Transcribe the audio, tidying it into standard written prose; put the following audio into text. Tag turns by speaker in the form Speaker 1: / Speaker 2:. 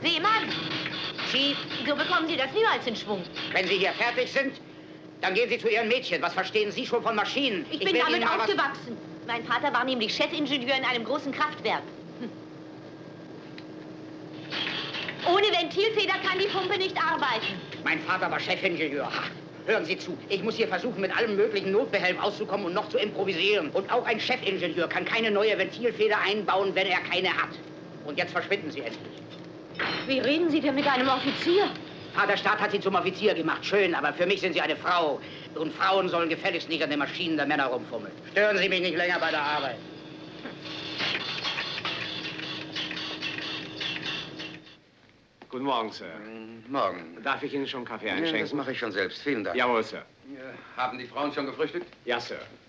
Speaker 1: Seemann!
Speaker 2: Sie,
Speaker 1: So bekommen Sie das niemals in Schwung.
Speaker 2: wenn Sie hier fertig sind, dann gehen Sie zu Ihren Mädchen. Was verstehen Sie schon von Maschinen?
Speaker 1: Ich bin
Speaker 2: werde
Speaker 1: damit
Speaker 2: Ihnen mal
Speaker 1: aufgewachsen. Mein Vater war nämlich Chefingenieur in einem großen Kraftwerk. Ohne Ventilfeder kann die Pumpe nicht arbeiten.
Speaker 2: Mein Vater war Chefingenieur. Ha. Hören Sie zu, ich muss hier versuchen, mit allem möglichen Notbehelf auszukommen und noch zu improvisieren. Und auch ein Chefingenieur kann keine neue Ventilfeder einbauen, wenn er keine hat. Und jetzt verschwinden Sie endlich.
Speaker 1: Wie reden Sie denn mit einem Offizier?
Speaker 2: Vaterstaat hat Sie zum Offizier gemacht, schön, aber für mich sind Sie eine Frau. Und Frauen sollen gefälligst nicht an den Maschinen der Männer rumfummeln. Stören Sie mich nicht länger bei der Arbeit.
Speaker 3: Guten Morgen, Sir.
Speaker 4: Morgen.
Speaker 3: Darf ich Ihnen schon Kaffee einschenken?
Speaker 4: Ja, das mache ich schon selbst. Vielen Dank.
Speaker 3: Jawohl, Sir.
Speaker 4: Haben die Frauen schon gefrühstückt?
Speaker 3: Ja, Sir.